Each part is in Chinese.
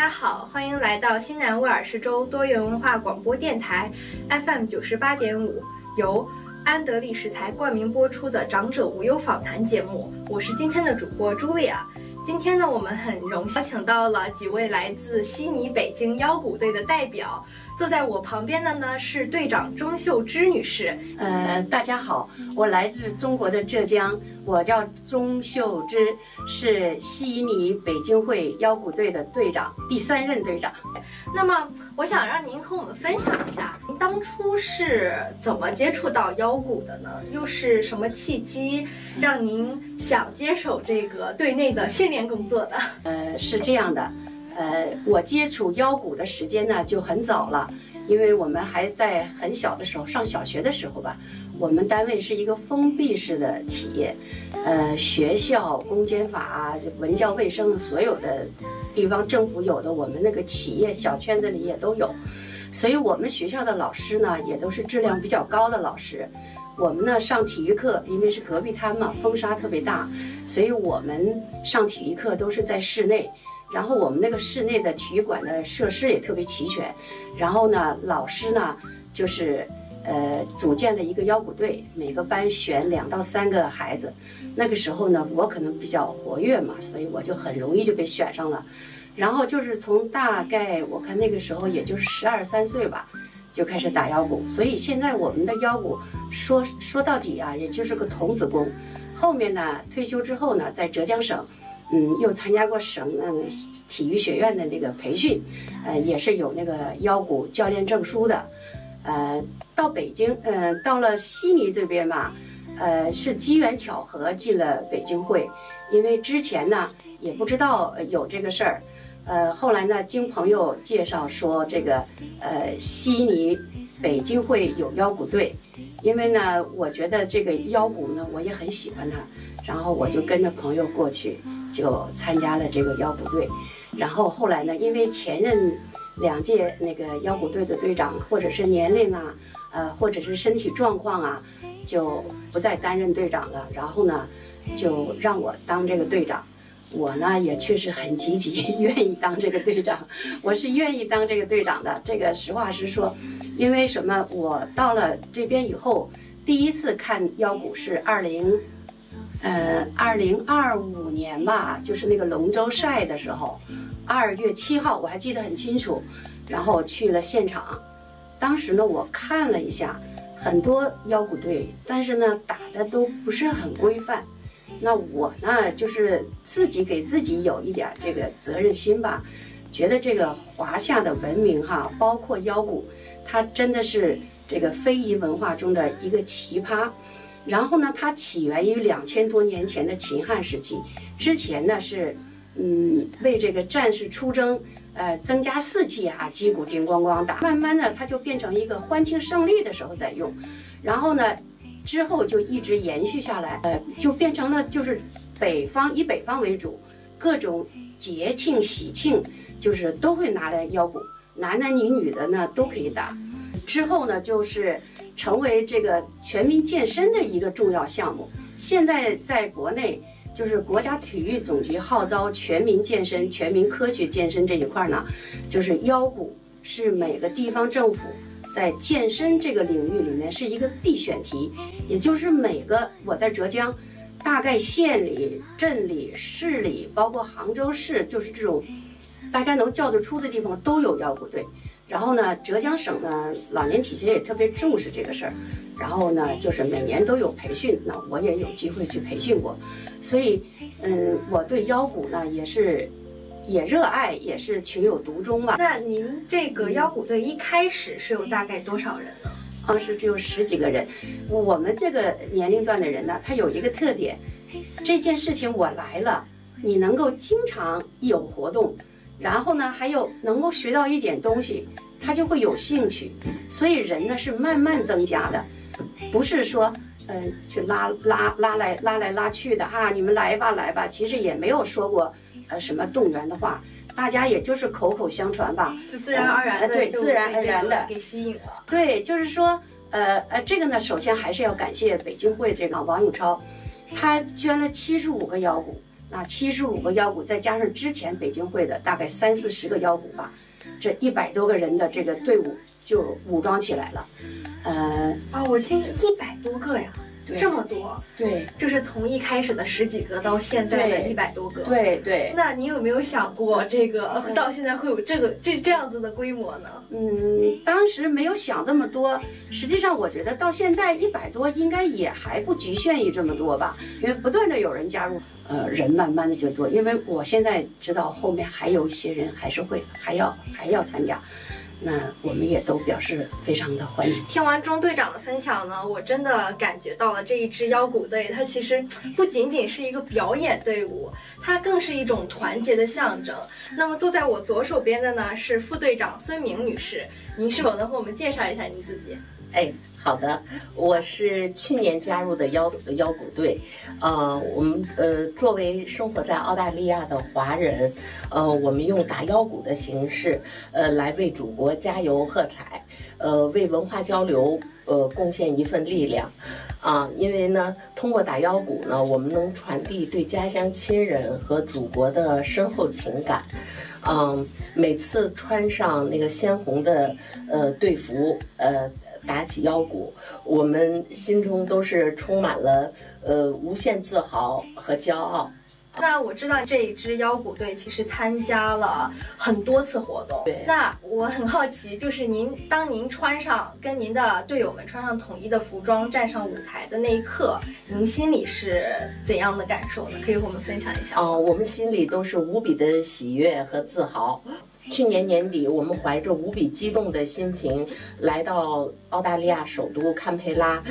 家好，欢迎来到新南威尔士州多元文化广播电台 FM 98.5，由安德利食材冠名播出的长者无忧访谈节目。我是今天的主播朱莉亚。今天呢，我们很荣幸邀请到了几位来自悉尼、北京腰鼓队的代表。坐在我旁边的呢是队长钟秀芝女士。 大家好，我来自中国的浙江，我叫钟秀芝，是悉尼北京会腰鼓队的队长，第3任队长。 那么，我想让您和我们分享一下，您当初是怎么接触到腰鼓的呢？又是什么契机让您想接手这个队内的训练工作的？ 是这样的。我接触腰鼓的时间呢就很早了，因为我们还在很小的时候，上小学的时候吧，我们单位是一个封闭式的企业，学校、公检法、文教卫生所有的地方政府有的，我们那个企业小圈子里也都有，所以我们学校的老师呢也都是质量比较高的老师。我们呢上体育课，因为是隔壁滩嘛，风沙特别大，所以我们上体育课都是在室内。然后我们那个室内的体育馆的设施也特别齐全，然后呢，老师呢就是组建了一个腰鼓队，每个班选2到3个孩子。那个时候呢，我可能比较活跃嘛，所以我就很容易就被选上了。然后就是从大概我看那个时候也就是12、13岁吧，就开始打腰鼓。所以现在我们的腰鼓说到底啊，也就是个童子功。后面呢，退休之后呢，在浙江省。又参加过省体育学院的那个培训，也是有那个腰鼓教练证书的。到北京，到了悉尼这边嘛，是机缘巧合进了北京会，因为之前呢也不知道有这个事儿，后来呢经朋友介绍说这个悉尼北京会有腰鼓队，因为呢我觉得这个腰鼓呢我也很喜欢它，然后我就跟着朋友过去。就参加了这个腰鼓队，然后后来呢，因为前任2届那个腰鼓队的队长，或者是年龄啊，或者是身体状况啊，就不再担任队长了。然后呢，就让我当这个队长。我呢也确实很积极，愿意当这个队长。我是愿意当这个队长的。这个实话实说，因为什么？我到了这边以后，第一次看腰鼓是2025年吧，就是那个龙舟赛的时候，2月7号我还记得很清楚，然后去了现场。当时呢，我看了一下很多腰鼓队，但是呢打的都不是很规范。那我呢，就是自己给自己有一点这个责任心吧，觉得这个华夏的文明哈，包括腰鼓，它真的是这个非遗文化中的一个奇葩。然后呢，它起源于2000多年前的秦汉时期，之前呢是，为这个战士出征，增加士气啊，击鼓叮咣咣打。慢慢的，它就变成一个欢庆胜利的时候在用，然后呢，之后就一直延续下来，就变成了就是以北方为主，各种节庆喜庆就是都会拿来腰鼓，男男女女的呢都可以打。之后呢，就是成为这个全民健身的一个重要项目。现在在国内，就是国家体育总局号召全民健身、全民科学健身这一块呢，就是腰鼓是每个地方政府在健身这个领域里面是一个必选题，也就是每个我在浙江，大概县里、镇里、市里，包括杭州市，就是这种大家能叫得出的地方都有腰鼓队。然后呢，浙江省呢老年体协也特别重视这个事儿，然后呢就是每年都有培训，那我也有机会去培训过，所以我对腰鼓呢也热爱，也是情有独钟吧。 那您这个腰鼓队一开始是有大概多少人呢？ 当时只有10几个人。我们这个年龄段的人呢，他有一个特点，这件事情我来了，你能够经常有活动。然后呢，还有能够学到一点东西，他就会有兴趣。所以人呢是慢慢增加的，不是说去拉来拉去的啊，你们来吧，其实也没有说过什么动员的话，大家也就是口口相传吧， 就自然而然的， 对，自然而然的给吸引了。 对，就是说这个呢，首先还是要感谢北京会这个王永超，他捐了75个腰鼓。 那75个腰鼓，再加上之前北京会的大概30-40个腰鼓吧，这100多个人的这个队伍就武装起来了。 我听100多个呀。这么多， 对， 就是从一开始的10几个到现在的100多个， 对对。 那你有没有想过这个到现在会有这样子的规模呢？ 当时没有想这么多，实际上我觉得到现在100多应该也还不局限于这么多吧，因为不断的有人加入，人慢慢的就多，因为我现在知道后面还有一些人还要参加。那我们也都表示非常的欢迎。 听完钟队长的分享呢，我真的感觉到了这一支腰鼓队，它其实不仅仅是一个表演队伍，它更是一种团结的象征。那么坐在我左手边的呢是副队长孙明女士，您是否能和我们介绍一下您自己？ 好的，我是去年加入的腰鼓队，我们作为生活在澳大利亚的华人，我们用打腰鼓的形式，来为祖国加油喝彩，为文化交流贡献一份力量，因为呢，通过打腰鼓呢，我们能传递对家乡亲人和祖国的深厚情感。每次穿上那个鲜红的队服，打起腰鼓，我们心中都是充满了无限自豪和骄傲。 那我知道这一支腰鼓队其实参加了很多次活动， 对。 那我很好奇，就是当您跟您的队友们穿上统一的服装站上舞台的那一刻，您心里是怎样的感受呢？可以和我们分享一下。 我们心里都是无比的喜悦和自豪。去年年底，我们怀着无比激动的心情来到澳大利亚首都堪培拉，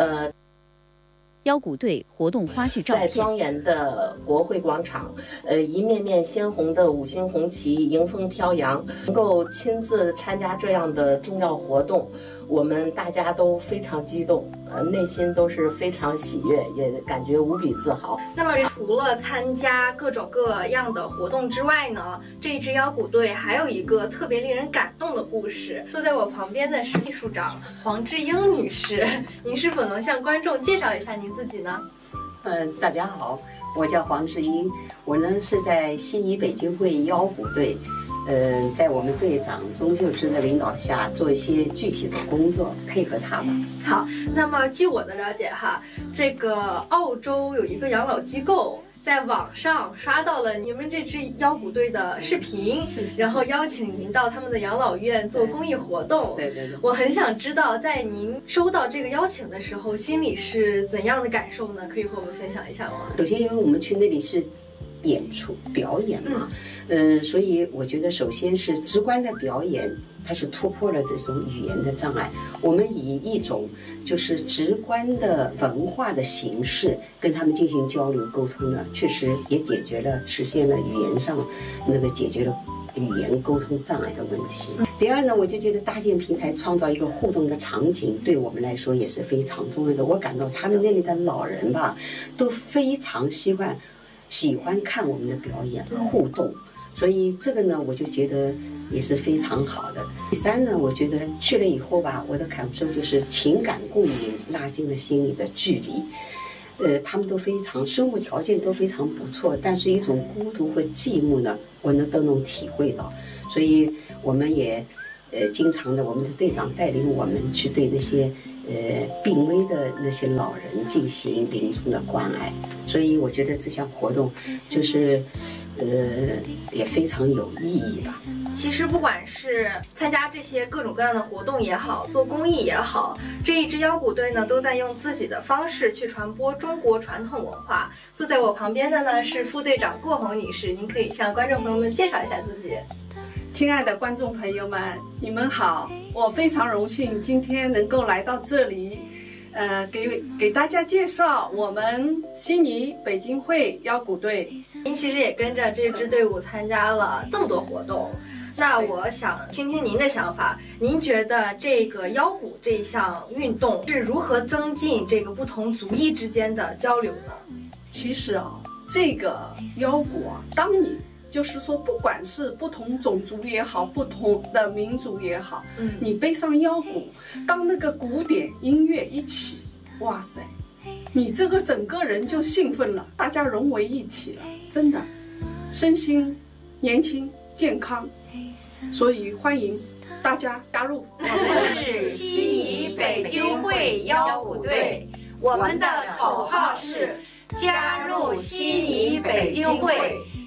腰鼓队活动花絮照片， 在庄严的国会广场，一面面鲜红的5星红旗迎风飘扬，能够亲自参加这样的重要活动，我们大家都非常激动，内心都是非常喜悦，也感觉无比自豪。 那么除了参加各种各样的活动之外呢，这一支腰鼓队还有一个特别令人感动的故事。坐在我旁边的是秘书长黄志英女士，您是否能向观众介绍一下您自己呢？ 大家好，我叫黄志英，我呢是在悉尼北京会腰鼓队，在我们队长钟秀芝的领导下做一些具体的工作，配合他吧。 好，那么据我的了解哈，这个澳洲有一个养老机构在网上刷到了你们这支腰鼓队的视频，然后邀请您到他们的养老院做公益活动。 对对对， 我很想知道，在您收到这个邀请的时候，心里是怎样的感受呢？可以和我们分享一下吗？ 首先，因为我们去那里是演出表演嘛，所以我觉得首先是直观的表演，它是突破了这种语言的障碍。我们以一种就是直观的文化的形式跟他们进行交流沟通呢，确实也实现了语言上解决了语言沟通障碍的问题。第二呢，我就觉得搭建平台创造一个互动的场景，对我们来说也是非常重要的。我感到他们那里的老人吧，都非常喜欢看我们的表演互动，所以这个呢，我就觉得也是非常好的。第三呢，我觉得去了以后吧，我的感受就是情感共鸣拉近了心里的距离。他们都非常生活条件都非常不错，但是一种孤独和寂寞呢，我都能体会到。所以我们也经常的，我们的队长带领我们去对那些病危的那些老人进行临终的关爱。所以我觉得这项活动就是也非常有意义吧。 其实不管是参加这些各种各样的活动也好，做公益也好，这一支腰鼓队呢都在用自己的方式去传播中国传统文化。坐在我旁边的呢是副队长郭红女士，您可以向观众朋友们介绍一下自己。 亲爱的观众朋友们，你们好，我非常荣幸今天能够来到这里，给大家介绍我们悉尼北京会腰鼓队。 您其实也跟着这支队伍参加了这么多活动，那我想听听您的想法，您觉得这个腰鼓这一项运动是如何增进这个不同族裔之间的交流呢？ 其实这个腰鼓当你就是说，不管是不同种族也好，不同的民族也好，你背上腰鼓，当那个古典音乐一起，哇塞， 你这个整个人就兴奋了，大家融为一体了，真的，身心年轻健康，所以欢迎大家加入。 我们是悉尼北京会腰鼓队，我们的口号是加入悉尼北京会。